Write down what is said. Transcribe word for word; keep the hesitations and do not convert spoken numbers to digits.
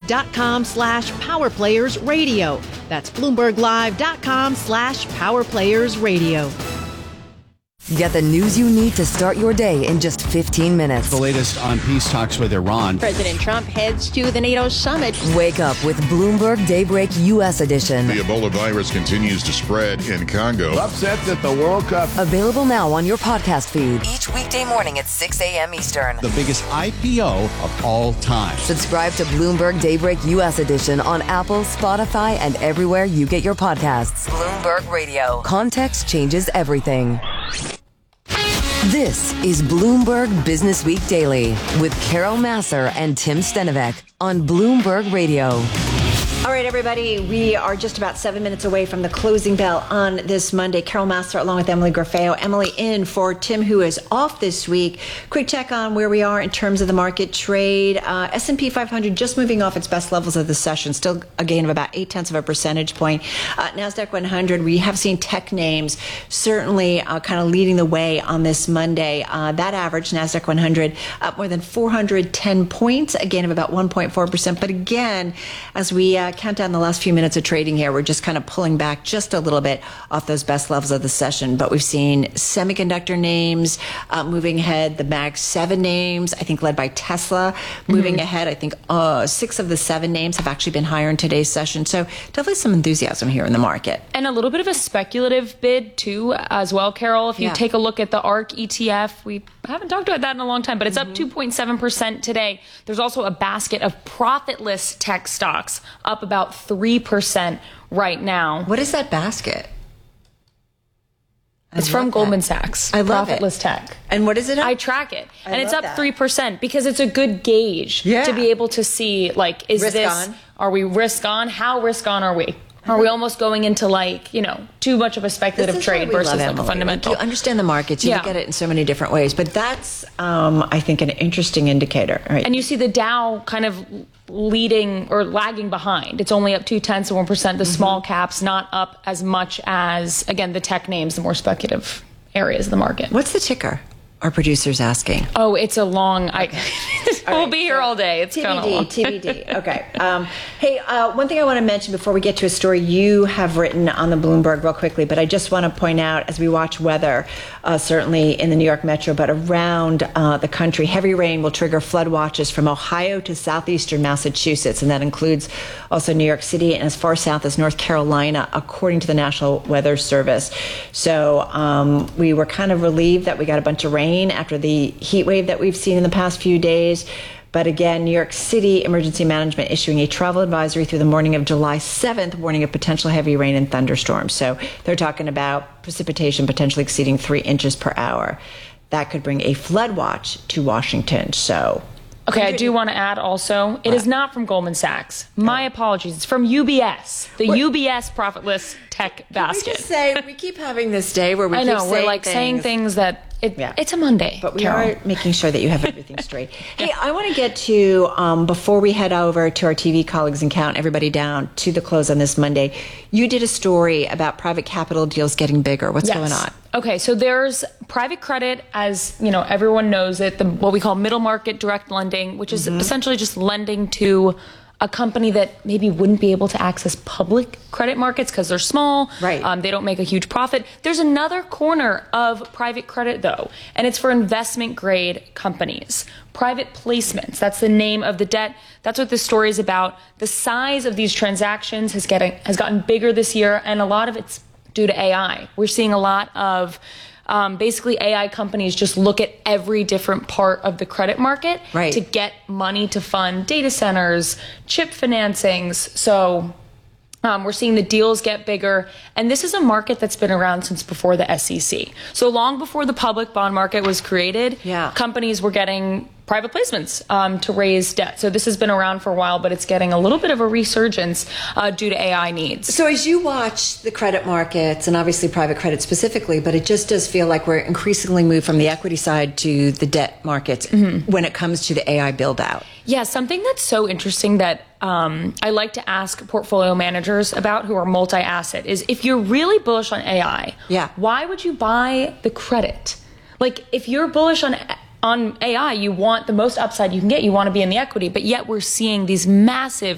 bloomberglive.com slash powerplayersradio. That's bloomberglive.com slash powerplayersradio. Get the news you need to start your day in just fifteen minutes. The latest on peace talks with Iran. President Trump heads to the NATO summit. Wake up with Bloomberg Daybreak U S edition. The Ebola virus continues to spread in Congo. Upsets at the World Cup. Available now on your podcast feed. Each weekday morning at six a.m. Eastern. The biggest I P O of all time. Subscribe to Bloomberg Daybreak U S edition on Apple, Spotify, and everywhere you get your podcasts. Bloomberg Radio. Context changes everything. This is Bloomberg Business Week Daily with Carol Massar and Tim Stenovec on Bloomberg Radio. All right, everybody, we are just about seven minutes away from the closing bell on this Monday. Carol Massar along with Emily Garfeo. Emily in for Tim, who is off this week. Quick check on where we are in terms of the market trade. Uh, S and P five hundred just moving off its best levels of the session, still a gain of about eight tenths of a percentage point. Uh, NASDAQ one hundred, we have seen tech names certainly uh, kind of leading the way on this Monday. Uh, that average, NASDAQ one hundred, up more than four hundred ten points, a gain of about one point four percent. But again, as we uh, count down the last few minutes of trading here, we're just kind of pulling back just a little bit off those best levels of the session. But we've seen semiconductor names uh, moving ahead, the Mag seven names, I think led by Tesla, moving mm-hmm. ahead. I think uh, six of the seven names have actually been higher in today's session. So definitely some enthusiasm here in the market. And a little bit of a speculative bid too as well, Carol. If you yeah. take a look at the ARK E T F, we haven't talked about that in a long time, but it's mm-hmm. up two point seven percent today. There's also a basket of profitless tech stocks up about three percent right now. What is that basket? I it's from that. Goldman Sachs. I love Profitless it. Tech. And what is it? Up? I track it. I and it's up that. three percent because it's a good gauge yeah. to be able to see, like, is risk this, on. Are we risk on? How risk on are we? Are we almost going into, like, you know, too much of a speculative trade versus like a fundamental? Like you understand the markets. You yeah. look at it in so many different ways. But that's, um, I think, an interesting indicator. Right? And you see the Dow kind of leading or lagging behind. It's only up two tenths of one percent. The mm-hmm. small caps not up as much as, again, the tech names, the more speculative areas of the market. What's the ticker? Our producer's asking. Oh, it's a long. Okay. I we'll right, be here so all day. It's kind of long. T B D. Okay. Um, hey, uh, one thing I want to mention before we get to a story you have written on the Bloomberg real quickly, but I just want to point out as we watch weather, uh, certainly in the New York metro, but around uh, the country, heavy rain will trigger flood watches from Ohio to southeastern Massachusetts, and that includes also New York City and as far south as North Carolina, according to the National Weather Service. So um, we were kind of relieved that we got a bunch of rain after the heat wave that we've seen in the past few days. But again, New York City Emergency Management issuing a travel advisory through the morning of July seventh, warning of potential heavy rain and thunderstorms. So they're talking about precipitation potentially exceeding three inches per hour. That could bring a flood watch to Washington. So. Okay, I do want to add also, it what? is not from Goldman Sachs. My oh. apologies. It's from U B S, the what? U B S profitless tech basket. Can we just say, we keep having this day where we I keep know, we're like things. saying things that, it, yeah. it's a Monday, but we Carol. are making sure that you have everything straight. Hey, I want to get to, um, before we head over to our T V colleagues and count everybody down to the close on this Monday, you did a story about private capital deals getting bigger. What's yes. going on? Okay, so there's private credit, as you know, everyone knows it, the what we call middle market direct lending, which is mm-hmm. essentially just lending to a company that maybe wouldn't be able to access public credit markets because they're small. Right. Um, they don't make a huge profit. There's another corner of private credit, though, and it's for investment grade companies. Private placements, that's the name of the debt. That's what this story is about. The size of these transactions has, getting, has gotten bigger this year, and a lot of it's due to A I. We're seeing a lot of Um, basically, A I companies just look at every different part of the credit market right. to get money to fund data centers, chip financings. So um, we're seeing the deals get bigger. And this is a market that's been around since before the S E C. So long before the public bond market was created, yeah. companies were getting private placements um, to raise debt. So this has been around for a while, but it's getting a little bit of a resurgence uh, due to A I needs. So as you watch the credit markets, and obviously private credit specifically, but it just does feel like we're increasingly moved from the equity side to the debt markets mm-hmm. when it comes to the A I build out. Yeah, something that's so interesting that um, I like to ask portfolio managers about who are multi-asset is if you're really bullish on A I, yeah. why would you buy the credit? Like if you're bullish on On A I, you want the most upside you can get. You want to be in the equity, but yet we're seeing these massive